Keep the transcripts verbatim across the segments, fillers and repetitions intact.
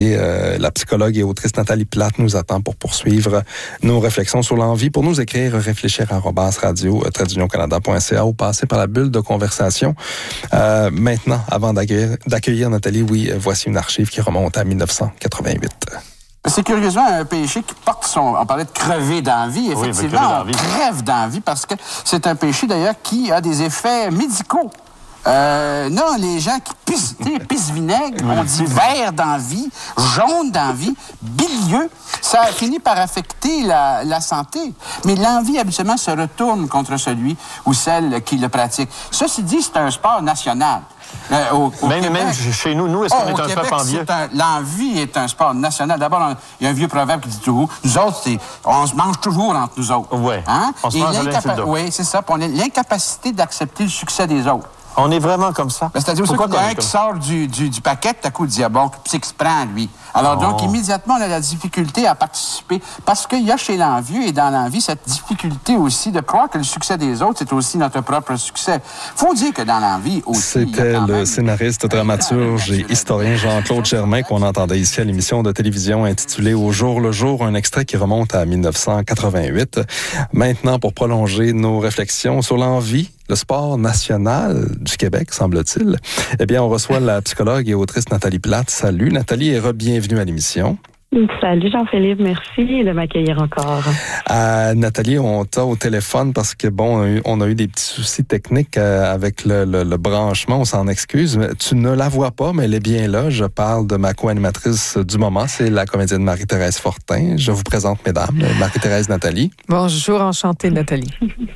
et euh, la psychologue et autrice Nathalie Plante nous attend pour poursuivre nos réflexions sur l'envie. Pour nous écrire, réfléchir arobase radio trait d'union canada point c a ou passer par la bulle de conversation. Euh, maintenant, avant d'accueillir, d'accueillir Nathalie, oui, voici une archive qui remonte à dix-neuf cent quatre-vingt-huit. C'est curieusement un péché qui porte son... On parlait de crever d'envie. Effectivement, oui, on crève d'envie parce que c'est un péché, d'ailleurs, qui a des effets médicaux. Euh, non, les gens qui pissent, pissent vinaigre, on dit vert d'envie, jaune d'envie, bilieux, ça finit par affecter la, la santé. Mais l'envie, habituellement, se retourne contre celui ou celle qui le pratique. Ceci dit, c'est un sport national. Euh, au, au même, Québec, même chez nous, nous, est-ce qu'on oh, est un Québec, peuple envieux? L'envie est un sport national. D'abord, il y a un vieux proverbe qui dit toujours, nous autres, c'est, on se mange toujours entre nous autres. Oui, hein? on se Et mange à l'insulte d'autres. Oui, c'est ça. Puis on a l'incapacité d'accepter le succès des autres. On est vraiment comme ça. Ben, c'est-à-dire qu'il y a un qui sort du, du, du paquet, tout à coup, dit, ah bon, puis se prend, lui. Alors, oh. donc, immédiatement, on a la difficulté à participer. Parce qu'il y a chez l'envieux et dans l'envie cette difficulté aussi de croire que le succès des autres, c'est aussi notre propre succès. Faut dire que dans l'envie aussi... C'était le même... scénariste, dramaturge et historien Jean-Claude Germain qu'on entendait ici à l'émission de télévision intitulée Au jour le jour, un extrait qui remonte à dix-neuf cent quatre-vingt-huit. Maintenant, pour prolonger nos réflexions sur l'envie, le sport national du Québec, semble-t-il. Eh bien, on reçoit la psychologue et autrice Nathalie Plante. Salut, Nathalie, et re-bienvenue à l'émission. Salut Jean-Philippe, merci de m'accueillir encore. Euh, Nathalie, on t'a au téléphone parce que, bon, on a eu, on a eu des petits soucis techniques euh, avec le, le, le branchement, on s'en excuse. Mais tu ne la vois pas, mais elle est bien là. Je parle de ma co-animatrice du moment, c'est la comédienne Marie-Thérèse Fortin. Je vous présente, mesdames, Marie-Thérèse, Nathalie. Bonjour, enchantée, Nathalie.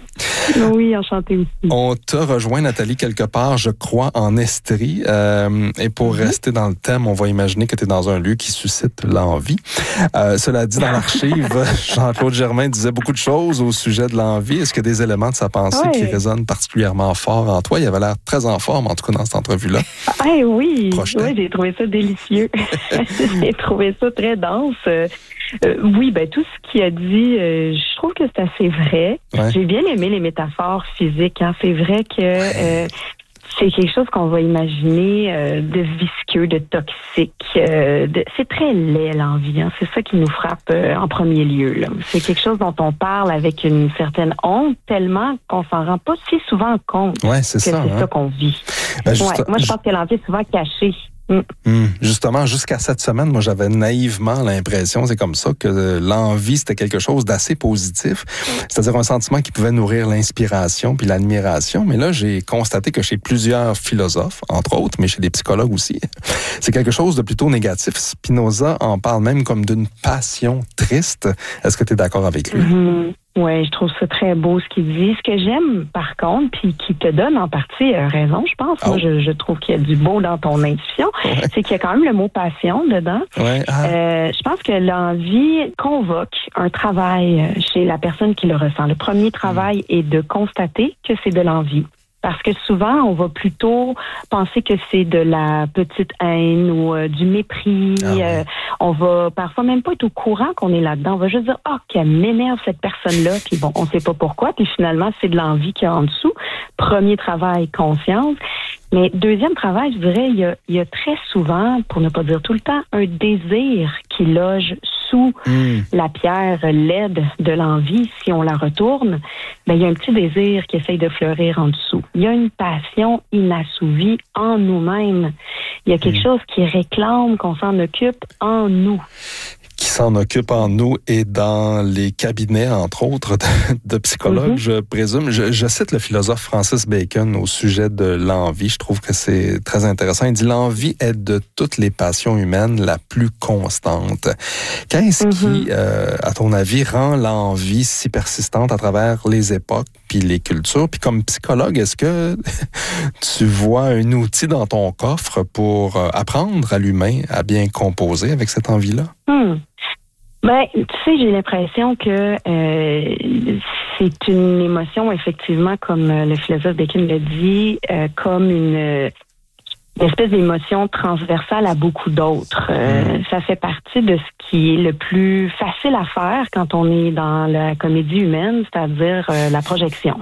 Oui, enchantée aussi. On t'a rejoint, Nathalie, quelque part, je crois, en Estrie. Euh, et pour mm-hmm. rester dans le thème, on va imaginer que tu es dans un lieu qui suscite l'envie. Euh, cela dit, dans l'archive, Jean-Claude Germain disait beaucoup de choses au sujet de l'envie. Est-ce qu'il y a des éléments de sa pensée oui. qui résonnent particulièrement fort en toi? Il avait l'air très en forme, en tout cas, dans cette entrevue-là. Ah, oui, oui, j'ai trouvé ça délicieux. J'ai trouvé ça très dense. Euh, oui, ben tout ce qu'il a dit, euh, je trouve que c'est assez vrai. Ouais. J'ai bien aimé les métaphores physiques. Hein. C'est vrai que... Euh, c'est quelque chose qu'on va imaginer euh, de visqueux, de toxique. Euh, de, c'est très laid, l'envie. Hein. C'est ça qui nous frappe euh, en premier lieu. Là. C'est quelque chose dont on parle avec une certaine honte, tellement qu'on s'en rend pas si souvent compte ouais, c'est que ça, c'est hein. ça qu'on vit. Ben, juste, ouais, moi, je pense que l'envie est souvent cachée. Mm. Mmh. Justement, jusqu'à cette semaine, moi, j'avais naïvement l'impression, c'est comme ça, que l'envie, c'était quelque chose d'assez positif. C'est-à-dire un sentiment qui pouvait nourrir l'inspiration puis l'admiration. Mais là, j'ai constaté que chez plusieurs philosophes, entre autres, mais chez des psychologues aussi, c'est quelque chose de plutôt négatif. Spinoza en parle même comme d'une passion triste. Est-ce que tu es d'accord avec lui? Mm-hmm. Oui, je trouve ça très beau ce qu'il dit. Ce que j'aime, par contre, puis qui te donne en partie euh, raison, je pense, oh. moi, je, je trouve qu'il y a du beau dans ton intuition, ouais. c'est qu'il y a quand même le mot passion dedans. Ouais. Ah. Euh, je pense que l'envie convoque un travail chez la personne qui le ressent. Le premier travail mmh. est de constater que c'est de l'envie. Parce que souvent, on va plutôt penser que c'est de la petite haine ou euh, du mépris. Ah ouais. euh, on va parfois même pas être au courant qu'on est là-dedans. On va juste dire « Ah, oh, qu'elle m'énerve cette personne-là ». Puis bon, on sait pas pourquoi. Puis finalement, c'est de l'envie qu'il y a en dessous. Premier travail, conscience. Mais deuxième travail, je dirais, il y a, il y a très souvent, pour ne pas dire tout le temps, un désir qui loge sous mmh. la pierre laide de l'envie. Si on la retourne, ben, il y a un petit désir qui essaye de fleurir en dessous. Il y a une passion inassouvie en nous-mêmes. Il y a quelque mmh. chose qui réclame qu'on s'en occupe en nous. Qui s'en occupe en nous et dans les cabinets, entre autres, de, de psychologues, mm-hmm. je présume. Je, je cite le philosophe Francis Bacon au sujet de l'envie. Je trouve que c'est très intéressant. Il dit « L'envie est de toutes les passions humaines la plus constante ». Qu'est-ce mm-hmm. qui, euh, à ton avis, rend l'envie si persistante à travers les époques puis les cultures? Puis comme psychologue, est-ce que tu vois un outil dans ton coffre pour apprendre à l'humain à bien composer avec cette envie-là? Hmm. Ben, tu sais, j'ai l'impression que euh, c'est une émotion, effectivement, comme le philosophe Bacon l'a dit, euh, comme une, une espèce d'émotion transversale à beaucoup d'autres. Euh, ça fait partie de ce qui est le plus facile à faire quand on est dans la comédie humaine, c'est-à-dire euh, la projection.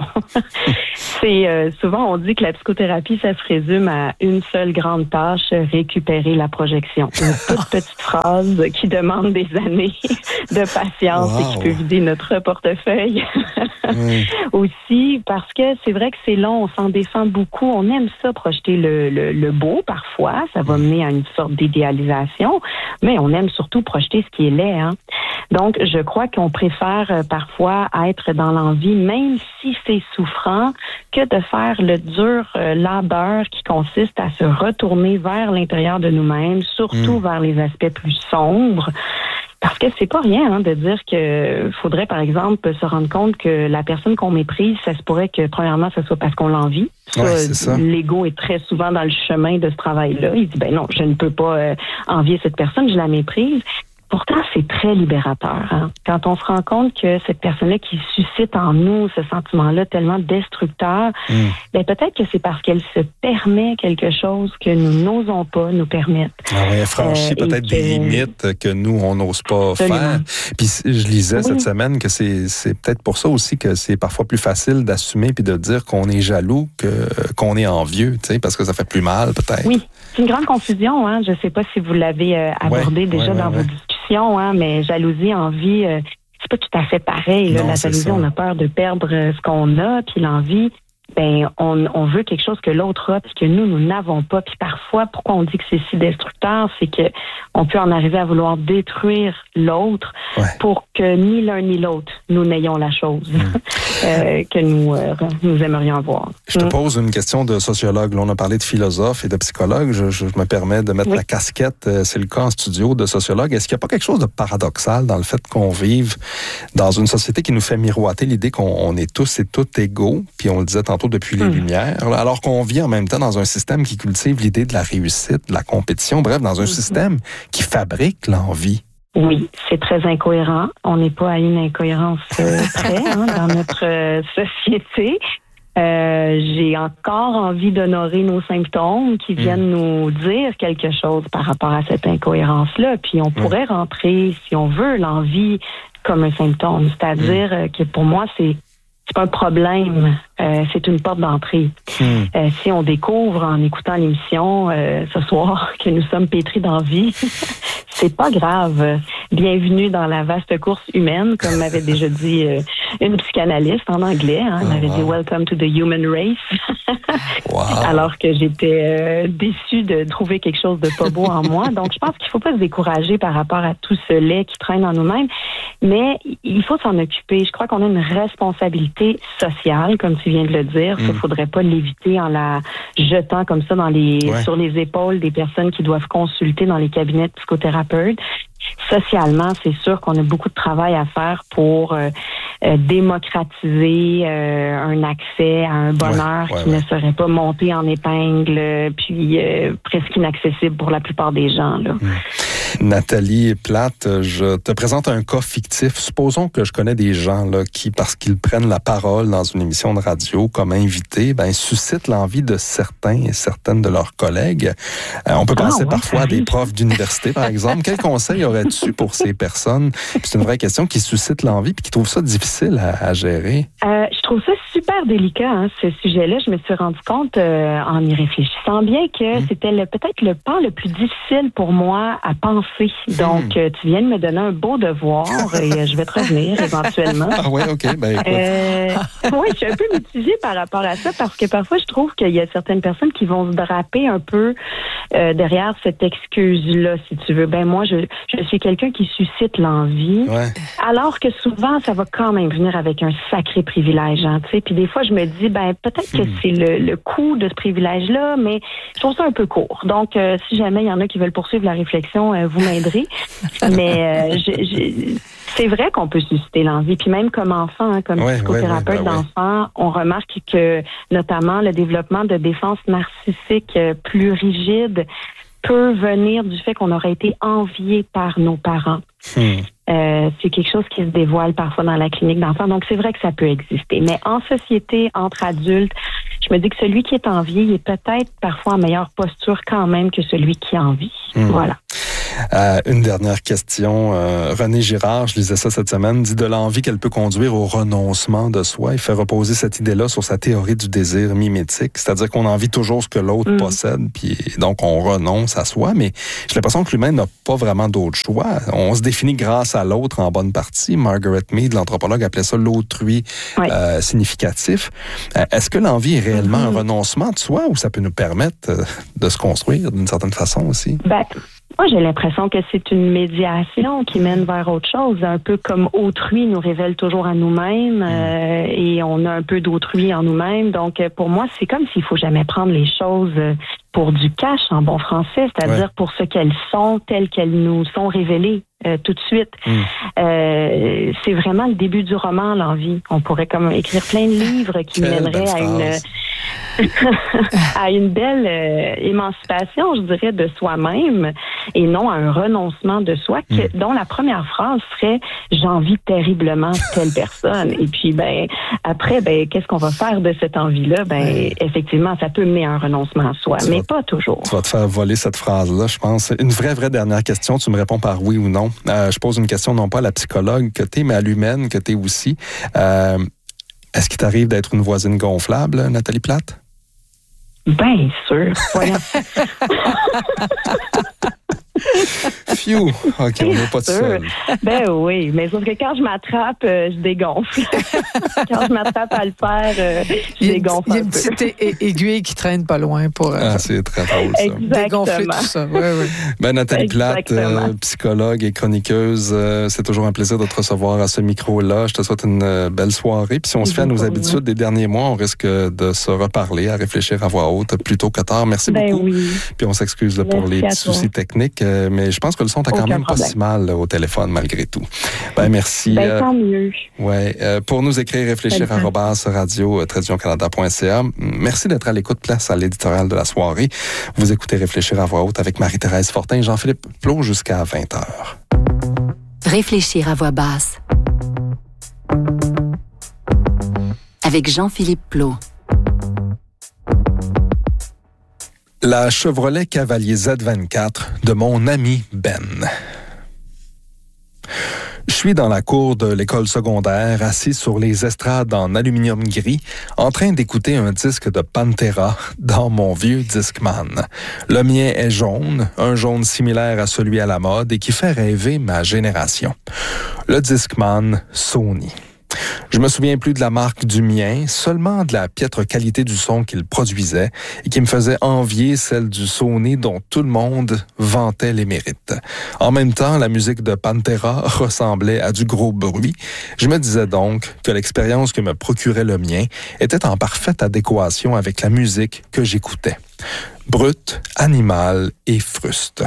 C'est euh, souvent on dit que la psychothérapie, ça se résume à une seule grande tâche, récupérer la projection. Une toute petite phrase qui demande des années de patience wow. et qui peut vider notre portefeuille. Oui. Aussi, parce que c'est vrai que c'est long, on s'en défend beaucoup, on aime ça, projeter le, le, le beau parfois, ça va mener à une sorte d'idéalisation, mais on aime surtout projeter ce qui est laid. Hein. Donc, je crois qu'on préfère euh, parfois être dans l'envie, même si c'est souffrant, que de faire le dur euh, labeur qui consiste à se retourner vers l'intérieur de nous-mêmes, surtout mmh. vers les aspects plus sombres. Parce que c'est pas rien hein, de dire que faudrait, par exemple, se rendre compte que la personne qu'on méprise, ça se pourrait que, premièrement, ce soit parce qu'on l'envie. Ça, ouais, c'est ça. L'ego est très souvent dans le chemin de ce travail-là. Il dit, ben non, je ne peux pas euh, envier cette personne, je la méprise. Pourtant, c'est très libérateur. Hein? Quand on se rend compte que cette personne-là qui suscite en nous ce sentiment-là tellement destructeur, mm. ben peut-être que c'est parce qu'elle se permet quelque chose que nous n'osons pas nous permettre. Ah ouais, franchir euh, peut-être que... des limites que nous, on n'ose pas Absolument. faire. Puis je lisais oui. cette semaine que c'est, c'est peut-être pour ça aussi que c'est parfois plus facile d'assumer puis de dire qu'on est jaloux que qu'on est envieux, tu sais, parce que ça fait plus mal peut-être. Oui, c'est une grande confusion. Hein? Je ne sais pas si vous l'avez euh, abordé ouais, déjà ouais, dans ouais, vos ouais. discussions. Hein, mais jalousie, envie, euh, c'est pas tout à fait pareil. Là. Non, la jalousie, on a peur de perdre ce qu'on a, puis l'envie, ben on, on veut quelque chose que l'autre a, puis que nous, nous n'avons pas. Puis parfois, pourquoi on dit que c'est si destructeur, c'est que on peut en arriver à vouloir détruire l'autre ouais. pour que ni l'un ni l'autre, nous n'ayons la chose mmh. euh, que nous, euh, nous aimerions avoir. Je te mmh. pose une question de sociologue. Là, on a parlé de philosophe et de psychologue. Je, je me permets de mettre oui. la casquette, euh, c'est le cas en studio, de sociologue. Est-ce qu'il n'y a pas quelque chose de paradoxal dans le fait qu'on vive dans une société qui nous fait miroiter l'idée qu'on on est tous et toutes égaux, puis on le disait tantôt depuis les mmh. Lumières, là, alors qu'on vit en même temps dans un système qui cultive l'idée de la réussite, de la compétition, bref, dans un mmh. système qui fabrique l'envie? Oui, c'est très incohérent. On n'est pas à une incohérence euh, près hein, dans notre euh, société. Euh, j'ai encore envie d'honorer nos symptômes qui viennent mmh. nous dire quelque chose par rapport à cette incohérence-là. Puis on pourrait mmh. rentrer, si on veut, l'envie comme un symptôme. C'est-à-dire mmh. que pour moi, c'est c'est pas un problème, euh, c'est une porte d'entrée. Mmh. Euh, si on découvre en écoutant l'émission euh, ce soir que nous sommes pétris d'envie, c'est pas grave. Bienvenue dans la vaste course humaine, comme m'avait déjà dit euh, une psychanalyste en anglais. Hein, elle m'avait oh, wow. dit « Welcome to the human race wow. ». Alors que j'étais euh, déçue de trouver quelque chose de pas beau en moi. Donc, je pense qu'il faut pas se décourager par rapport à tout ce lait qui traîne en nous-mêmes, mais il faut s'en occuper. Je crois qu'on a une responsabilité sociale, comme tu viens de le dire. Il mm. ne faudrait pas l'éviter en la jetant comme ça dans les ouais. sur les épaules des personnes qui doivent consulter dans les cabinets de psychothérapeutes. Socialement, c'est sûr qu'on a beaucoup de travail à faire pour euh, euh, démocratiser euh, un accès à un bonheur ouais, ouais, qui ouais. ne serait pas monté en épingle, puis euh, presque inaccessible pour la plupart des gens. Là. Mmh. Nathalie Plate, je te présente un cas fictif. Supposons que je connais des gens là, qui, parce qu'ils prennent la parole dans une émission de radio comme invités, ben, suscitent l'envie de certains et certaines de leurs collègues. Euh, on peut penser ah, ouais, parfois à des profs d'université, par exemple. Quel conseil aurais-tu pour ces personnes? C'est une vraie question qui suscite l'envie et qui trouve ça difficile à, à gérer. Euh, je trouve ça super délicat, hein, ce sujet-là. Je me suis rendu compte euh, en y réfléchissant bien que mmh. c'était le, peut-être le pas le plus difficile pour moi à penser. Donc, mmh. tu viens de me donner un beau devoir et je vais te revenir éventuellement. Ah ouais, OK. Ben, écoute. Euh, oui, je suis un peu mitigée par rapport à ça parce que parfois, je trouve qu'il y a certaines personnes qui vont se draper un peu euh, derrière cette excuse-là, si tu veux. Ben moi, je, je suis quelqu'un qui suscite l'envie, ouais. alors que souvent, ça va quand même venir avec un sacré privilège. Hein, tu sais. Puis des fois, je me dis, ben peut-être que mmh. c'est le, le coût de ce privilège-là, mais je trouve ça un peu court. Donc, euh, si jamais il y en a qui veulent poursuivre la réflexion, euh, vous m'aiderez. Mais euh, je, je, c'est vrai qu'on peut susciter l'envie. Puis même comme enfant, hein, comme ouais, psychothérapeute ouais, ouais, ben d'enfant, ouais. on remarque que notamment le développement de défense narcissique euh, plus rigide peut venir du fait qu'on aurait été envié par nos parents. Hmm. Euh, c'est quelque chose qui se dévoile parfois dans la clinique d'enfants. Donc, c'est vrai que ça peut exister. Mais en société, entre adultes, je me dis que celui qui est envié, il est peut-être parfois en meilleure posture quand même que celui qui envie. Hmm. Voilà. Euh, une dernière question. Euh, René Girard, je lisais ça cette semaine, dit de l'envie qu'elle peut conduire au renoncement de soi. Il fait reposer cette idée-là sur sa théorie du désir mimétique, c'est-à-dire qu'on envie toujours ce que l'autre mmh. possède, puis donc on renonce à soi, mais j'ai l'impression que l'humain n'a pas vraiment d'autre choix. On se définit grâce à l'autre en bonne partie. Margaret Mead, l'anthropologue, appelait ça l'autrui oui. euh, significatif. Euh, est-ce que l'envie est réellement mmh. un renoncement de soi ou ça peut nous permettre euh, de se construire d'une certaine façon aussi? Ben, moi, j'ai l'impression que c'est une médiation qui mène vers autre chose, un peu comme autrui nous révèle toujours à nous-mêmes mmh. euh, et on a un peu d'autrui en nous-mêmes. Donc, pour moi, c'est comme s'il faut jamais prendre les choses pour du cash en bon français, c'est-à-dire ouais. pour ce qu'elles sont, telles qu'elles nous sont révélées euh, tout de suite. Mmh. Euh, c'est vraiment le début du roman, l'envie. On pourrait comme écrire plein de livres qui mèneraient à une à une belle euh, émancipation, je dirais, de soi-même et non à un renoncement de soi, que, mmh. dont la première phrase serait « j'envie terriblement telle personne ». Et puis, ben après, ben qu'est-ce qu'on va faire de cette envie-là? Ben mmh. effectivement, ça peut mener à un renoncement à soi, tu mais vas, pas toujours. Tu vas te faire voler cette phrase-là, je pense. Une vraie, vraie dernière question, tu me réponds par oui ou non. Euh, je pose une question non pas à la psychologue que t'es, mais à l'humaine que t'es aussi. Euh, est-ce qu'il t'arrive d'être une voisine gonflable, Nathalie Plate? Bien sûr, voyons. Phew, OK, on n'est pas tout seul. Ben oui, mais sauf que quand je m'attrape, euh, je dégonfle. Quand je m'attrape à le faire, euh, je dégonfle un peu. Il y a une petite a- aiguille qui traîne pas loin pour... Euh, ah, c'est très drôle, ça. Exactement. Dégonfler tout ça, oui, oui. Ben, Nathalie Plate, euh, psychologue et chroniqueuse, euh, c'est toujours un plaisir de te recevoir à ce micro-là. Je te souhaite une euh, belle soirée. Puis si on se fait à nos habitudes des derniers mois, on risque de se reparler, à réfléchir à voix haute plus tôt que tard. Merci ben beaucoup. Oui. Puis on s'excuse là, pour les petits soucis techniques, euh, mais je pense que le son t'a quand même problème. Pas si mal là, au téléphone malgré tout. Ben merci. Ben, tant mieux. Euh, ouais, euh, pour nous écrire, réfléchir à arobase radio tiret canada point c a. Merci d'être à l'écoute. Place à l'éditorial de la soirée. Vous écoutez Réfléchir à voix haute avec Marie-Thérèse Fortin et Jean-Philippe Plot jusqu'à vingt heures. Réfléchir à voix basse avec Jean-Philippe Plot. La Chevrolet Cavalier Z vingt-quatre de mon ami Ben. Je suis dans la cour de l'école secondaire, assis sur les estrades en aluminium gris, en train d'écouter un disque de Pantera dans mon vieux Discman. Le mien est jaune, un jaune similaire à celui à la mode et qui fait rêver ma génération. Le Discman Sony. Je me souviens plus de la marque du mien, seulement de la piètre qualité du son qu'il produisait et qui me faisait envier celle du Sony dont tout le monde vantait les mérites. En même temps, la musique de Pantera ressemblait à du gros bruit. Je me disais donc que l'expérience que me procurait le mien était en parfaite adéquation avec la musique que j'écoutais. Brute, animale et fruste.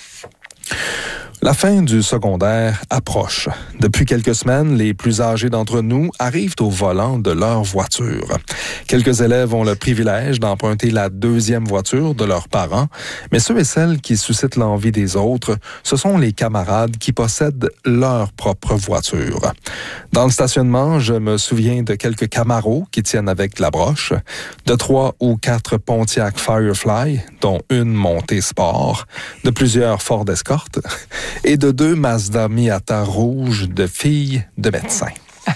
La fin du secondaire approche. Depuis quelques semaines, les plus âgés d'entre nous arrivent au volant de leur voiture. Quelques élèves ont le privilège d'emprunter la deuxième voiture de leurs parents, mais ceux et celles qui suscitent l'envie des autres, ce sont les camarades qui possèdent leur propre voiture. Dans le stationnement, je me souviens de quelques Camaros qui tiennent avec la broche, de trois ou quatre Pontiac Firefly, dont une montée sport, de plusieurs Ford Escort, et de deux Mazda Miata rouges de filles de médecins.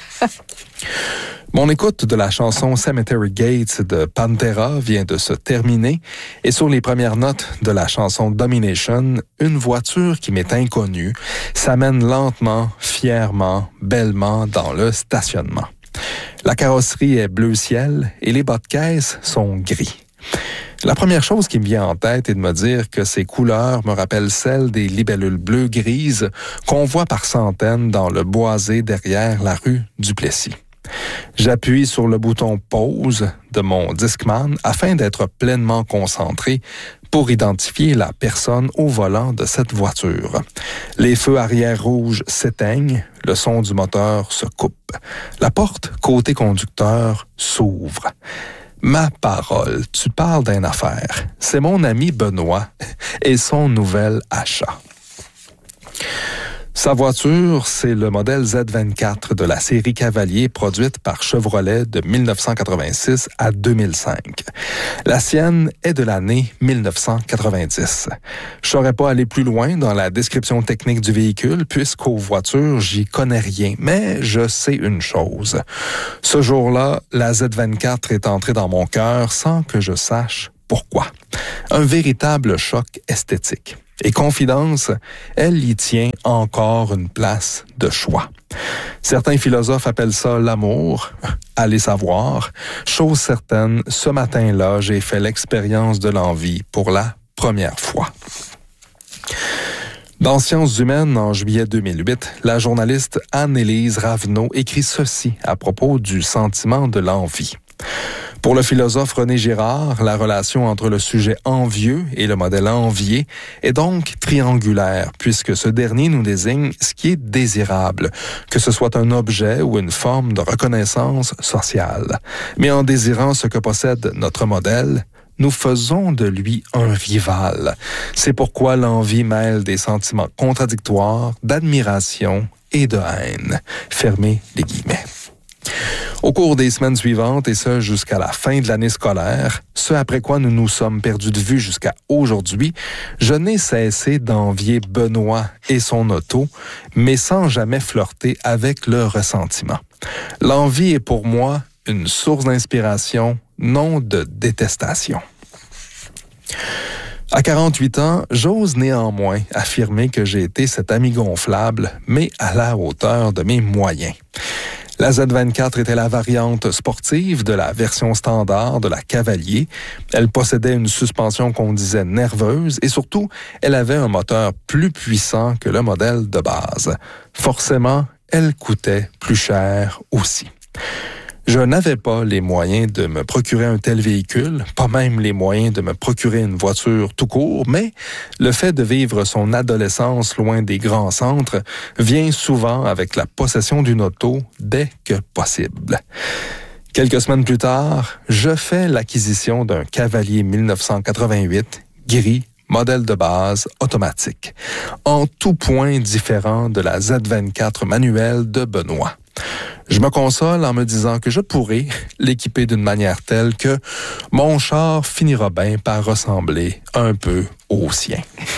Mon écoute de la chanson Cemetery Gates de Pantera vient de se terminer et sur les premières notes de la chanson Domination, une voiture qui m'est inconnue s'amène lentement, fièrement, bellement dans le stationnement. La carrosserie est bleu ciel et les bas de caisse sont gris. La première chose qui me vient en tête est de me dire que ces couleurs me rappellent celles des libellules bleu-grises qu'on voit par centaines dans le boisé derrière la rue Duplessis. J'appuie sur le bouton « Pause » de mon Discman afin d'être pleinement concentré pour identifier la personne au volant de cette voiture. Les feux arrière rouges s'éteignent, le son du moteur se coupe. La porte côté conducteur s'ouvre. Ma parole, tu parles d'une affaire. C'est mon ami Benoît et son nouvel achat. Sa voiture, c'est le modèle Z vingt-quatre de la série Cavalier produite par Chevrolet de mille neuf cent quatre-vingt-six à deux mille cinq. La sienne est de l'année mille neuf cent quatre-vingt-dix. Je ne saurais pas aller plus loin dans la description technique du véhicule puisqu'aux voitures, j'y connais rien, mais je sais une chose. Ce jour-là, la Z vingt-quatre est entrée dans mon cœur sans que je sache pourquoi. Un véritable choc esthétique. Et confidence, elle y tient encore une place de choix. Certains philosophes appellent ça l'amour, allez savoir. Chose certaine, ce matin-là, j'ai fait l'expérience de l'envie pour la première fois. Dans Sciences humaines, en juillet deux mille huit, la journaliste Anne-Élise Ravenot écrit ceci à propos du sentiment de l'envie. Pour le philosophe René Girard, la relation entre le sujet envieux et le modèle envié est donc triangulaire, puisque ce dernier nous désigne ce qui est désirable, que ce soit un objet ou une forme de reconnaissance sociale. Mais en désirant ce que possède notre modèle, nous faisons de lui un rival. C'est pourquoi l'envie mêle des sentiments contradictoires, d'admiration et de haine. Fermez les guillemets. Au cours des semaines suivantes, et ce jusqu'à la fin de l'année scolaire, ce après quoi nous nous sommes perdus de vue jusqu'à aujourd'hui, je n'ai cessé d'envier Benoît et son auto, mais sans jamais flirter avec le ressentiment. L'envie est pour moi une source d'inspiration, non de détestation. À quarante-huit ans, j'ose néanmoins affirmer que j'ai été cet ami gonflable, mais à la hauteur de mes moyens. La Z vingt-quatre était la variante sportive de la version standard de la Cavalier. Elle possédait une suspension qu'on disait nerveuse et surtout, elle avait un moteur plus puissant que le modèle de base. Forcément, elle coûtait plus cher aussi. Je n'avais pas les moyens de me procurer un tel véhicule, pas même les moyens de me procurer une voiture tout court, mais le fait de vivre son adolescence loin des grands centres vient souvent avec la possession d'une auto dès que possible. Quelques semaines plus tard, je fais l'acquisition d'un Cavalier mille neuf cent quatre-vingt-huit gris, modèle de base automatique, en tout point différent de la Z vingt-quatre manuelle de Benoît. Je me console en me disant que je pourrais l'équiper d'une manière telle que mon char finira bien par ressembler un peu au sien.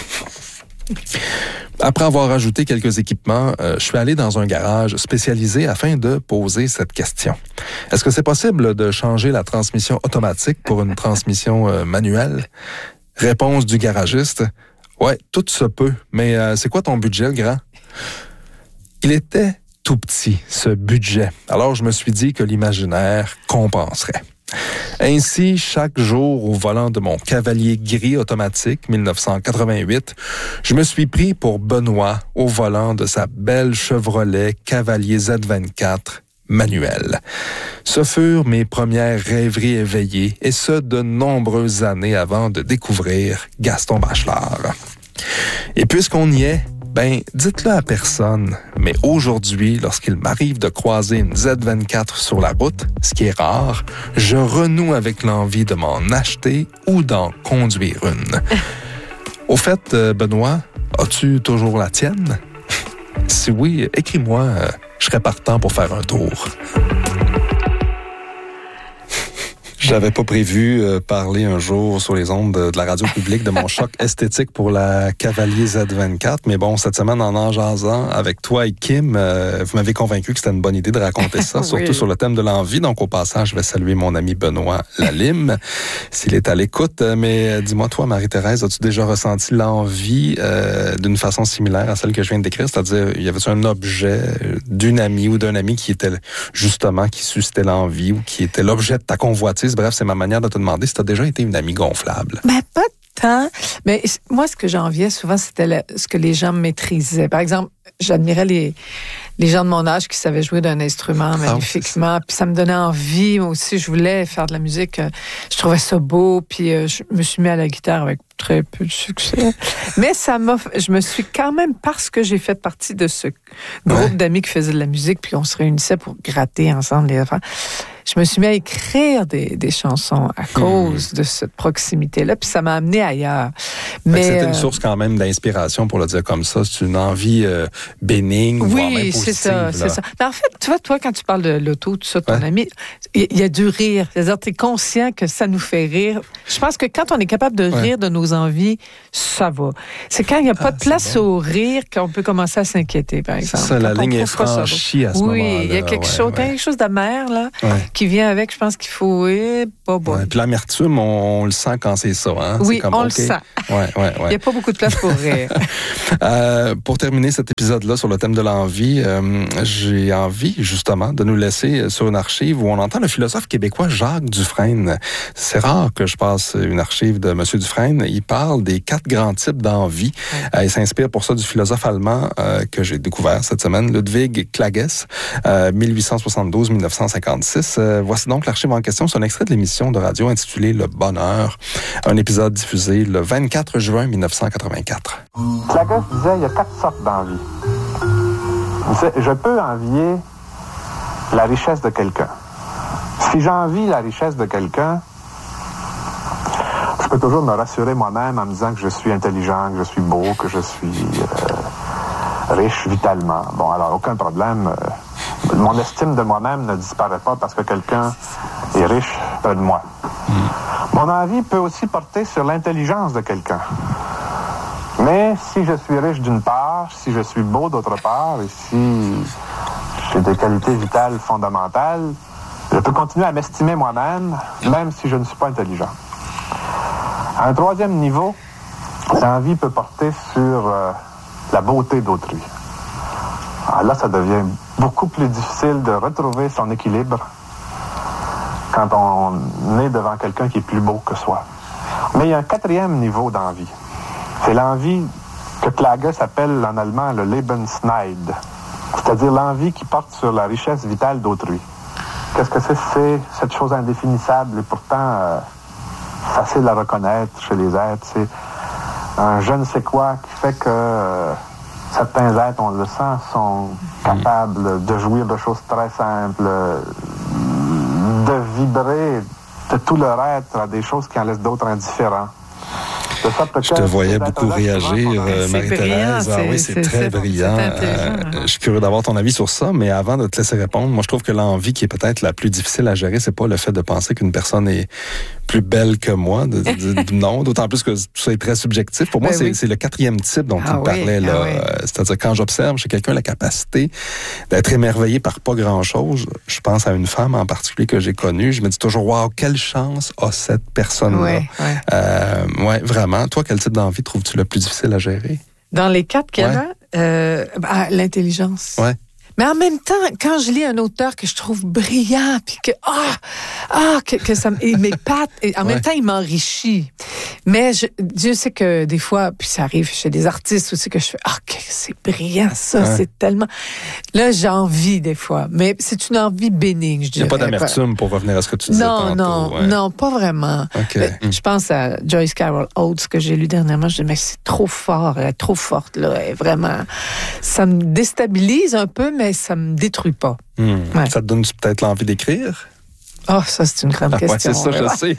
Après avoir ajouté quelques équipements, euh, je suis allé dans un garage spécialisé afin de poser cette question. Est-ce que c'est possible de changer la transmission automatique pour une transmission euh, manuelle? Réponse du garagiste. Ouais, tout se peut, mais euh, c'est quoi ton budget, le grand? Il était tout petit, ce budget. Alors, je me suis dit que l'imaginaire compenserait. Ainsi, chaque jour, au volant de mon Cavalier gris automatique mille neuf cent quatre-vingt-huit, je me suis pris pour Benoît au volant de sa belle Chevrolet Cavalier Z vingt-quatre manuel. Ce furent mes premières rêveries éveillées, et ce, de nombreuses années avant de découvrir Gaston Bachelard. Et puisqu'on y est, ben, dites-le à personne, mais aujourd'hui, lorsqu'il m'arrive de croiser une Z vingt-quatre sur la route, ce qui est rare, je renoue avec l'envie de m'en acheter ou d'en conduire une. Au fait, Benoît, as-tu toujours la tienne? Si oui, écris-moi, je serais partant pour faire un tour. J'avais pas prévu euh, parler un jour sur les ondes de, de la radio publique de mon choc esthétique pour la Cavalier Z vingt-quatre, mais bon, cette semaine, en en jasant avec toi et Kim, euh, vous m'avez convaincu que c'était une bonne idée de raconter ça, oui. Surtout sur le thème de l'envie. Donc, au passage, je vais saluer mon ami Benoît Lalime, s'il est à l'écoute. Mais dis-moi, toi, Marie-Thérèse, as-tu déjà ressenti l'envie euh, d'une façon similaire à celle que je viens de décrire? C'est-à-dire, y avait-tu un objet d'une amie ou d'un ami qui était justement, qui suscitait l'envie ou qui était l'objet de ta convoitise? Bref, c'est ma manière de te demander si tu as déjà été une amie gonflable. Ben, pas tant. Mais moi, ce que j'enviais souvent, c'était le, ce que les gens maîtrisaient. Par exemple, j'admirais les, les gens de mon âge qui savaient jouer d'un instrument magnifiquement. Puis ça me donnait envie. Moi aussi, je voulais faire de la musique. Je trouvais ça beau. Puis je me suis mis à la guitare avec très peu de succès. Mais ça m'a... Je me suis quand même, parce que j'ai fait partie de ce groupe ouais. d'amis qui faisaient de la musique, puis on se réunissait pour gratter ensemble les affaires. je me suis mis à écrire des, des chansons à cause mmh. de cette proximité-là, puis ça m'a amené ailleurs. Mais c'était une euh, source quand même d'inspiration, pour le dire comme ça. C'est une envie euh, bénigne, oui, voire même positive. Oui, c'est ça, c'est ça. Mais en fait, tu vois, toi, quand tu parles de l'auto, tout ça, ton ouais. ami, il y, y a du rire. C'est-à-dire, tu es conscient que ça nous fait rire. Je pense que quand on est capable de ouais. rire de nos envies, ça va. C'est quand il n'y a pas ah, de place bon. au rire qu'on peut commencer à s'inquiéter, par exemple. Ça, la ligne est franchie à ce oui, moment-là. Oui, il y a quelque, ouais, chose, ouais. quelque chose d'amer là, ouais. qui vient avec. Je pense qu'il faut... Eh, pas bon. Ouais, puis l'amertume, on, on le sent quand c'est ça. Hein? Oui, c'est comme, on okay. le sent. Ouais, ouais, ouais. Il n'y a pas beaucoup de place pour rire. euh, pour terminer cet épisode-là sur le thème de l'envie, euh, j'ai envie, justement, de nous laisser sur une archive où on entend le philosophe québécois Jacques Dufresne. C'est rare que je passe une archive de M. Dufresne. Il parle des quatre grands types d'envie. Ouais. Euh, il s'inspire pour ça du philosophe allemand euh, que j'ai découvert cette semaine, Ludwig Klages, euh, mille huit cent soixante-douze à mille neuf cent cinquante-six. Euh, voici donc l'archive en question. C'est un extrait de l'émission de radio intitulée Le Bonheur, un épisode diffusé le vingt-quatre juin mille neuf cent quatre-vingt-quatre. Klages disait il y a quatre sortes d'envie. Il disait, je peux envier la richesse de quelqu'un. Si j'envie la richesse de quelqu'un, je peux toujours me rassurer moi-même en me disant que je suis intelligent, que je suis beau, que je suis euh, riche vitalement. Bon, alors aucun problème. Euh, mon estime de moi-même ne disparaît pas parce que quelqu'un est riche près de moi. Mm. Mon envie peut aussi porter sur l'intelligence de quelqu'un. Mais si je suis riche d'une part, si je suis beau d'autre part, et si j'ai des qualités vitales fondamentales, je peux continuer à m'estimer moi-même, même si je ne suis pas intelligent. À un troisième niveau, l'envie peut porter sur euh, la beauté d'autrui. Alors là, ça devient beaucoup plus difficile de retrouver son équilibre quand on est devant quelqu'un qui est plus beau que soi. Mais il y a un quatrième niveau d'envie. C'est l'envie que Klages appelle en allemand le Lebensneid, c'est-à-dire l'envie qui porte sur la richesse vitale d'autrui. Qu'est-ce que c'est? C'est cette chose indéfinissable et pourtant euh, facile à reconnaître chez les êtres. C'est un je ne sais quoi qui fait que euh, certains êtres, on le sent, sont capables de jouir de choses très simples, de vibrer de tout leur être à des choses qui en laissent d'autres indifférents. Je te voyais beaucoup réagir, euh, Marie-Thérèse. Ah oui, c'est, c'est très c'est brillant. C'est euh, je suis curieux d'avoir ton avis sur ça, mais avant de te laisser répondre, moi, je trouve que l'envie qui est peut-être la plus difficile à gérer, c'est pas le fait de penser qu'une personne est plus belle que moi. De, de, de, non, d'autant plus que tout ça est très subjectif. Pour moi, ben c'est, oui. c'est le quatrième type dont ah il oui, parlait. Là. Ah oui. euh, c'est-à-dire, quand j'observe chez quelqu'un la capacité d'être émerveillé par pas grand-chose, je pense à une femme en particulier que j'ai connue, je me dis toujours, waouh, quelle chance a cette personne-là. Ouais, ouais. Euh, ouais, vraiment. Toi, quel type d'envie trouves-tu le plus difficile à gérer? Dans les quatre qu'il y a, euh, bah, l'intelligence. Ouais. Mais en même temps, quand je lis un auteur que je trouve brillant, puis que ah ah que, que ça m'épate, et en ouais. même temps il m'enrichit. Mais je, Dieu sait que des fois, puis ça arrive chez des artistes aussi que je fais ah que c'est brillant ça, ouais. c'est tellement. Là j'ai envie des fois, mais c'est une envie bénigne, je dirais. Il n'y a pas d'amertume pour revenir à ce que tu disais non, tantôt. Non, ouais. non, pas vraiment. Okay. Mais, mm. Je pense à Joyce Carol Oates que j'ai lu dernièrement. Je dis mais c'est trop fort, elle est trop forte là, elle est vraiment. Ça me déstabilise un peu, mais mais ça me détruit pas. Mmh. Ouais. Ça te donne peut-être l'envie d'écrire? Ah, oh, ça, c'est une grande ah, question. Ouais, c'est ça, je sais.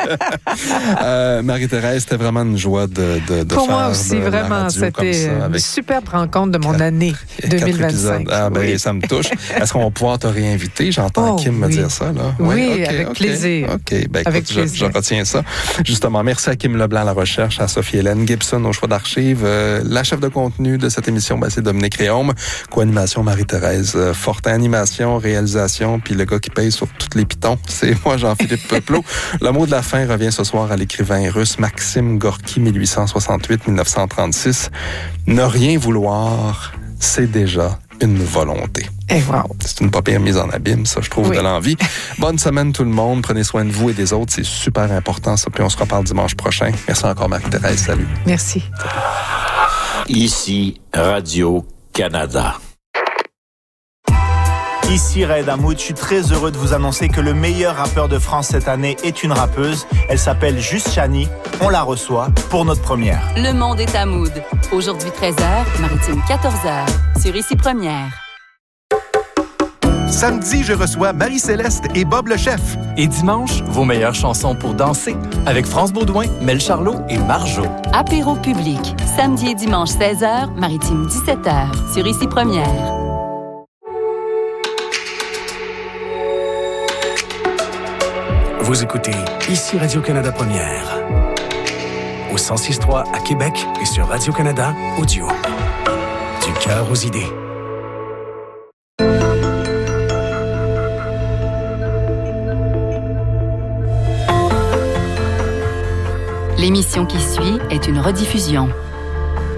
euh, Marie-Thérèse, c'était vraiment une joie de, de, de Pour faire moi aussi, de vraiment, c'était ça, une superbe rencontre de mon quatre, année deux mille vingt-cinq. Ah, ben, oui. ça me touche. Est-ce qu'on va pouvoir te réinviter? J'entends oh, Kim oui. me dire ça, là. Oui, oui okay, avec okay, plaisir. OK, ben, écoute, avec je, plaisir. je retiens ça. Justement, merci à Kim Leblanc à la recherche, à Sophie-Hélène Gibson au choix d'archives. Euh, la chef de contenu de cette émission, ben, c'est Dominique Réaume. Co-animation, Marie-Thérèse Fortin. Animation, réalisation, puis le gars qui paye sur tous les pitons, c'est moi, Jean-Philippe Plot. Le mot de la fin revient ce soir à l'écrivain russe Maxime Gorky, mille huit cent soixante-huit à mille neuf cent trente-six. Ne rien vouloir, c'est déjà une volonté. Et wow. C'est une pas pire mise en abîme, ça, je trouve, oui. de l'envie. Bonne semaine tout le monde. Prenez soin de vous et des autres. C'est super important, ça. Puis on se reparle dimanche prochain. Merci encore, Marie-Thérèse. Salut. Merci. Salut. Ici, Radio-Canada. Ici Red Hamoud, je suis très heureux de vous annoncer que le meilleur rappeur de France cette année est une rappeuse. Elle s'appelle Juste Chani. On la reçoit pour notre première. Le monde est à Mood. Aujourd'hui treize heures, Maritime quatorze heures, sur Ici Première. Samedi, je reçois Marie-Céleste et Bob le chef. Et dimanche, vos meilleures chansons pour danser avec France Baudouin, Mel Charlot et Marjo. Apéro public, samedi et dimanche seize heures, Maritime dix-sept heures, sur Ici Première. Vous écoutez Ici Radio-Canada Première. Au cent six point trois à Québec et sur Radio-Canada Audio. Du cœur aux idées. L'émission qui suit est une rediffusion.